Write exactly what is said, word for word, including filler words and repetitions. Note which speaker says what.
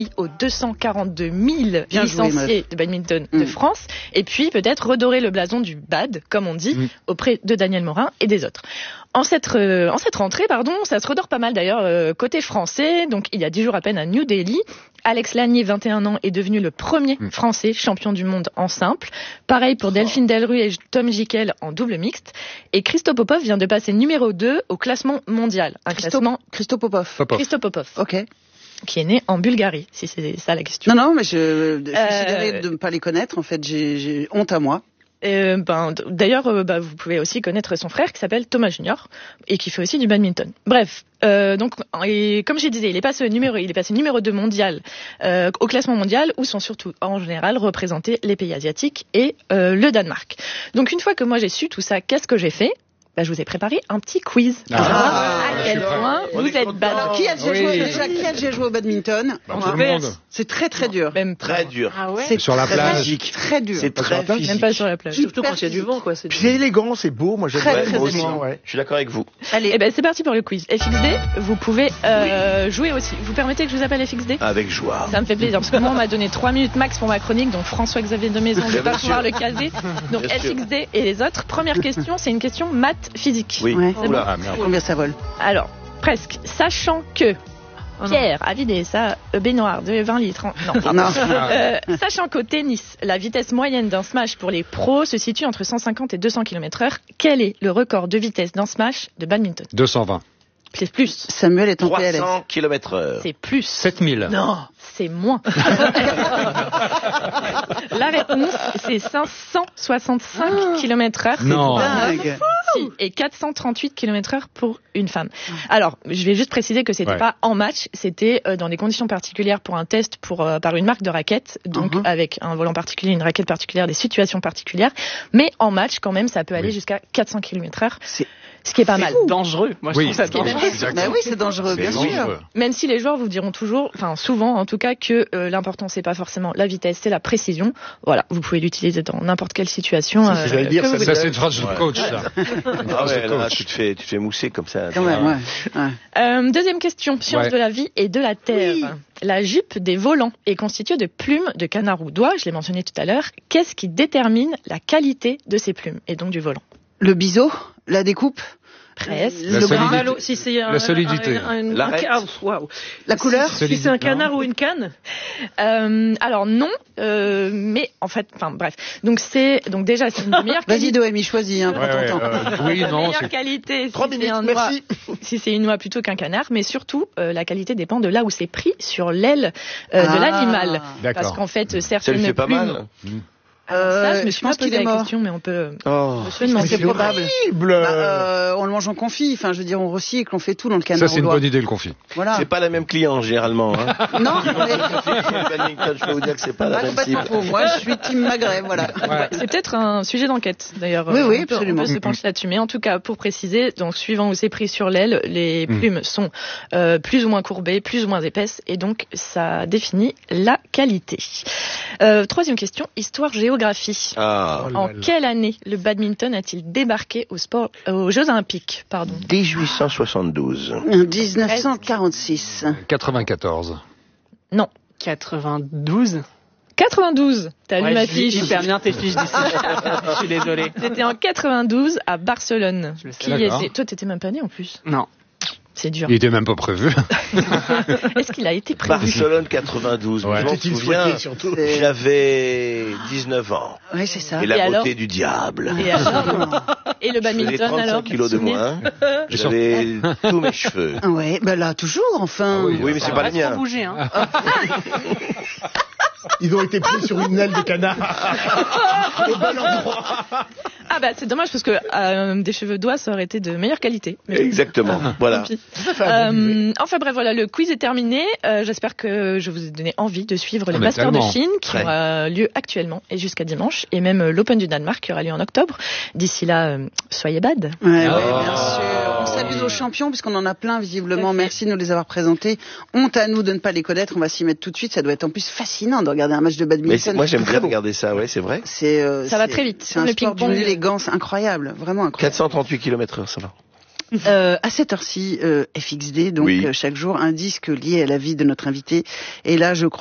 Speaker 1: aux deux cent quarante-deux mille
Speaker 2: Bien
Speaker 1: licenciés
Speaker 2: joué,
Speaker 1: de badminton
Speaker 2: mmh.
Speaker 1: de France, et puis peut-être redorer le blason du bad, comme on dit, mmh. auprès de Daniel Morin et des autres. En cette, euh, en cette rentrée, pardon, ça se redore pas mal d'ailleurs euh, côté français. Donc il y a dix jours à peine à New Delhi, Alex Lanier, vingt et un ans, est devenu le premier mmh. Français champion du monde en simple. Pareil pour Delphine Delru et Tom Jikel en double mixte. Et Christo Popov vient de passer numéro deux au classement mondial. Un
Speaker 2: Christo,
Speaker 1: classement
Speaker 2: Christo Popov.
Speaker 3: Popov.
Speaker 1: Christo Popov.
Speaker 2: Ok.
Speaker 1: Qui est né en Bulgarie, si c'est ça la question.
Speaker 2: Non, non, mais je, je suis
Speaker 1: Euh,
Speaker 2: sidérée de ne pas les connaître. En fait, j'ai, j'ai honte à moi.
Speaker 1: Euh, ben, d- d'ailleurs, euh, bah, vous pouvez aussi connaître son frère qui s'appelle Thomas Junior et qui fait aussi du badminton. Bref, euh, donc, et comme je disais, il est passé numéro, il est passé numéro deux mondial euh, au classement mondial, où sont surtout en général représentés les pays asiatiques et euh, le Danemark. Donc, une fois que moi j'ai su tout ça, qu'est-ce que j'ai fait? Bah, je vous ai préparé un petit quiz pour
Speaker 3: Ah.
Speaker 1: savoir
Speaker 2: Ah.
Speaker 1: à quel point
Speaker 4: On
Speaker 1: vous
Speaker 4: est
Speaker 1: êtes
Speaker 4: content.
Speaker 1: bad.
Speaker 2: Alors, qui a déjà
Speaker 3: Oui.
Speaker 2: joué, déjà, qui a déjà joué au badminton?
Speaker 3: Bah,
Speaker 2: Moi.
Speaker 3: tout le monde.
Speaker 2: C'est très très dur.
Speaker 1: Même
Speaker 4: Très dur.
Speaker 5: Ah ouais.
Speaker 2: C'est
Speaker 3: Sur la
Speaker 2: très
Speaker 3: plage.
Speaker 2: physique. Très dur.
Speaker 4: C'est
Speaker 3: Pas sur
Speaker 4: très
Speaker 3: la plage.
Speaker 4: physique.
Speaker 1: Même pas sur la plage.
Speaker 5: Surtout quand il y a du vent, quoi. C'est
Speaker 3: Puis c'est élégant, c'est beau. Moi, j'aime
Speaker 2: Très,
Speaker 4: Ouais,
Speaker 2: très
Speaker 4: moi aussi.
Speaker 2: élégant.
Speaker 3: Ouais.
Speaker 4: Je suis d'accord avec vous.
Speaker 2: Allez.
Speaker 1: Eh ben, c'est parti pour le quiz. F X D, vous pouvez euh, jouer aussi. Vous permettez que je vous appelle F X D?
Speaker 4: Avec joie.
Speaker 1: Ça me fait plaisir, parce que moi, on m'a donné trois minutes max pour ma chronique, donc François-Xavier de Maison, je vais pas
Speaker 4: Bien
Speaker 1: pouvoir
Speaker 4: sûr.
Speaker 1: le caser. Donc
Speaker 4: Bien
Speaker 1: F
Speaker 4: sûr.
Speaker 1: X D et les autres. Première question, c'est une question maths physique.
Speaker 4: Oui.
Speaker 2: Ouais.
Speaker 4: Oula.
Speaker 3: Ah, merde.
Speaker 2: Combien ça vole?
Speaker 1: Alors, presque. Sachant que
Speaker 5: Oh non.
Speaker 1: Pierre a vidé sa euh, baignoire de vingt litres. en- Non.
Speaker 2: Non.
Speaker 1: Euh, sachant qu'au tennis, la vitesse moyenne d'un smash pour les pros se situe entre cent cinquante et deux cents kilomètres heure, quel est le record de vitesse d'un smash de badminton?
Speaker 3: deux cent vingt.
Speaker 1: C'est plus.
Speaker 2: Samuel est en P L S.
Speaker 4: trois cents kilomètres heure.
Speaker 1: C'est plus.
Speaker 3: sept mille.
Speaker 1: Non, c'est moins. La réponse, c'est cinq cent soixante-cinq kilomètres heure.
Speaker 3: Non.
Speaker 2: Dingue.
Speaker 1: Si, et quatre cent trente-huit kilomètres heure pour une femme. Alors, je vais juste préciser que c'était
Speaker 3: Ouais.
Speaker 1: pas en match, c'était euh, dans des conditions particulières pour un test pour euh, par une marque de raquette, donc
Speaker 2: Mhm.
Speaker 1: avec un volant particulier, une raquette particulière, des situations particulières. Mais en match, quand même, ça peut aller
Speaker 3: Oui.
Speaker 1: jusqu'à quatre cents kilomètres heure,
Speaker 2: C'est-
Speaker 1: ce qui est pas mal.
Speaker 5: Dangereux. Moi, je
Speaker 3: Oui,
Speaker 5: trouve ça
Speaker 1: Ce qui est
Speaker 5: dangereux.
Speaker 3: je suis
Speaker 2: Bah
Speaker 3: d'accord.
Speaker 2: oui, c'est dangereux,
Speaker 3: C'est
Speaker 2: bien sûr.
Speaker 3: dangereux.
Speaker 1: Même si les joueurs vous diront toujours, enfin souvent en tout cas, que euh, l'important c'est pas forcément la vitesse, c'est la précision. Voilà, vous pouvez l'utiliser dans n'importe quelle situation.
Speaker 3: C'est ce que j'allais dire,
Speaker 1: que
Speaker 3: ça,
Speaker 1: vous
Speaker 3: ça,
Speaker 1: voulez.
Speaker 3: c'est une phrase de
Speaker 4: Ouais.
Speaker 3: coach, ça.
Speaker 4: Ah ouais, là,
Speaker 3: coach.
Speaker 4: tu te fais, tu te fais mousser comme ça.
Speaker 2: Quand même, ouais. ouais.
Speaker 1: Euh, deuxième question, science
Speaker 3: Ouais.
Speaker 1: de la vie et de la terre.
Speaker 2: Oui.
Speaker 1: La jupe des volants est constituée de plumes de canard ou d'oie, je l'ai mentionné tout à l'heure. Qu'est-ce qui détermine la qualité de ces plumes et donc du volant?
Speaker 2: Le biseau, la découpe,
Speaker 1: Presque.
Speaker 3: La
Speaker 2: le
Speaker 3: solidité.
Speaker 2: bras,
Speaker 5: Malo, si c'est un,
Speaker 3: La solidité.
Speaker 5: un- un- un-
Speaker 4: L'arête.
Speaker 5: ah, waouh.
Speaker 2: la couleur.
Speaker 5: Si, si c'est un canard ou une canne.
Speaker 1: Euh, alors non, euh, mais en fait, enfin bref. Donc c'est donc déjà c'est une des meilleures
Speaker 2: Vas-y,
Speaker 1: qualités.
Speaker 2: Noémie, choisis, hein, prends
Speaker 3: Ouais,
Speaker 2: ton
Speaker 3: ouais,
Speaker 2: temps.
Speaker 3: euh, oui,
Speaker 1: La
Speaker 3: non,
Speaker 1: meilleure
Speaker 3: c'est...
Speaker 1: qualité, si
Speaker 4: Trois
Speaker 1: c'est
Speaker 4: minutes,
Speaker 1: un
Speaker 4: merci.
Speaker 1: noix- si c'est une noix plutôt qu'un canard, mais surtout euh, la qualité dépend de là où c'est pris sur l'aile euh,
Speaker 2: Ah.
Speaker 1: de l'animal.
Speaker 3: D'accord.
Speaker 1: Parce qu'en fait,
Speaker 4: Ça
Speaker 1: certaines
Speaker 4: lui fait pas
Speaker 1: plumes.
Speaker 4: mal.
Speaker 2: Euh,
Speaker 1: Ça, je me
Speaker 2: je
Speaker 1: suis
Speaker 2: pense
Speaker 1: pas
Speaker 2: qu'il
Speaker 1: posé
Speaker 2: est
Speaker 1: la
Speaker 2: mort.
Speaker 1: question, mais on peut.
Speaker 4: Oh.
Speaker 1: Je me demande.
Speaker 2: C'est probable.
Speaker 3: horrible.
Speaker 2: Bah, euh, on le mange en confit. Enfin, je veux dire, on recycle, on fait tout dans le canard.
Speaker 3: Ça, c'est
Speaker 2: au
Speaker 3: une
Speaker 2: doigt.
Speaker 3: bonne idée, le confit.
Speaker 2: Voilà.
Speaker 4: C'est pas la même client, généralement. Hein.
Speaker 2: Non, mais
Speaker 4: Badminton, je peux vous dire que c'est pas la
Speaker 2: pas
Speaker 4: même
Speaker 2: complètement
Speaker 4: cible.
Speaker 2: faux. Moi, je suis team Maghreb, voilà.
Speaker 3: Ouais.
Speaker 1: C'est peut-être un sujet d'enquête, d'ailleurs.
Speaker 2: Oui,
Speaker 1: Euh,
Speaker 2: oui,
Speaker 1: on peut-
Speaker 2: absolument.
Speaker 1: On peut se pencher là-dessus. Mais en tout cas, pour préciser, donc suivant où c'est pris sur l'aile, les
Speaker 3: Mm.
Speaker 1: plumes sont euh, plus ou moins courbées, plus ou moins épaisses, et donc ça définit la qualité. Euh, troisième question, histoire-géographie.
Speaker 4: Ah.
Speaker 1: En quelle année le badminton a-t-il débarqué au sport, euh, aux Jeux Olympiques, pardon?
Speaker 4: dix-huit cent soixante-douze.
Speaker 2: dix-neuf cent quarante-six.
Speaker 3: quatre-vingt-quatorze.
Speaker 1: Non.
Speaker 5: quatre-vingt-douze.
Speaker 1: quatre-vingt-douze. T'as
Speaker 5: Ouais,
Speaker 1: lu ma
Speaker 5: je lis
Speaker 1: fiche?
Speaker 5: hyper bien tes fiches d'ici. Je suis désolé.
Speaker 1: C'était en quatre-vingt-douze à Barcelone.
Speaker 5: Je le sais.
Speaker 1: Qui y
Speaker 3: D'accord.
Speaker 1: était? Toi, t'étais même pas né en plus.
Speaker 5: Non.
Speaker 1: C'est dur.
Speaker 3: Il était même pas prévu.
Speaker 1: Est-ce qu'il a été prévu?
Speaker 4: Barcelone quatre-vingt-douze.
Speaker 3: Ouais.
Speaker 4: Je m'en
Speaker 6: Petite
Speaker 4: souviens.
Speaker 6: souhaitée, surtout.
Speaker 2: C'est-
Speaker 4: J'avais dix-neuf ans.
Speaker 2: Oui, c'est ça.
Speaker 4: Et la
Speaker 1: Et
Speaker 4: beauté
Speaker 1: alors
Speaker 4: du diable.
Speaker 1: Et, alors Et le
Speaker 4: Je faisais
Speaker 1: badminton
Speaker 4: trente-cinq
Speaker 1: alors?
Speaker 4: kilos de
Speaker 1: vous vous souvenez
Speaker 4: moins. J'avais tous mes cheveux.
Speaker 2: Ouais, ben là, toujours, enfin.
Speaker 3: Ah oui.
Speaker 4: Oui, mais c'est pas les
Speaker 5: Pas trop
Speaker 4: miens.
Speaker 5: bouger, hein.
Speaker 6: Ils ont été pris sur une aile de canard. Au bon endroit.
Speaker 1: Ah bah c'est dommage parce que euh, des cheveux d'oie ça aurait été de meilleure qualité. Mais
Speaker 4: Exactement. Voilà.
Speaker 1: tant pis.
Speaker 6: Ça fait un bon budget.
Speaker 1: Euh, enfin bref voilà, le quiz est terminé. Euh, J'espère que je vous ai donné envie de suivre les
Speaker 3: Ah, mais
Speaker 1: Masters
Speaker 3: tellement.
Speaker 1: de Chine qui
Speaker 4: Ouais.
Speaker 1: aura lieu actuellement et jusqu'à dimanche, et même euh, l'Open du Danemark qui aura lieu en octobre. D'ici là, euh, soyez bad.
Speaker 2: Ouais, ouais,
Speaker 3: Oh.
Speaker 2: bien sûr. On s'amuse aux champions puisqu'on en a plein visiblement.
Speaker 1: Tout à fait.
Speaker 2: Merci de nous les avoir présentés. Honte à nous de ne pas les connaître. On va s'y mettre tout de suite. Ça doit être en plus fascinant de regarder un match de badminton.
Speaker 4: Mais c'est- moi, j'aime
Speaker 2: Très
Speaker 4: bien
Speaker 2: beau.
Speaker 4: regarder ça, ouais, c'est vrai.
Speaker 2: C'est, euh,
Speaker 1: Ça va
Speaker 2: c'est-
Speaker 1: très vite.
Speaker 2: C'est
Speaker 1: Comme
Speaker 2: un
Speaker 1: le
Speaker 2: sport
Speaker 1: ping-pong.
Speaker 2: d'une élégance incroyable, vraiment incroyable.
Speaker 4: quatre cent trente-huit kilomètres heure, ça va.
Speaker 2: Euh, à cette heure-ci, euh, F X D, donc
Speaker 4: Oui.
Speaker 2: euh, chaque jour, un disque lié à la vie de notre invité. Et là, je crois